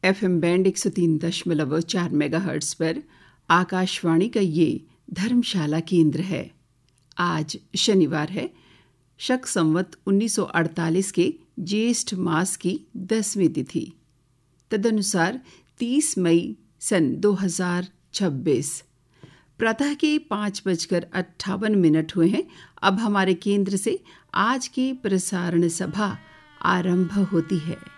FM band 103.4 megahertz पर आकाशवाणी का ये धर्मशाला केंद्र है। आज शनिवार है, शक संवत 1948 के ज्येष्ठ मास की 10वीं तिथि, तदनुसार 30 मई सन 2026। प्रातः के 5:58 हुए हैं। अब हमारे केंद्र से आज की प्रसारण सभा आरंभ होती है।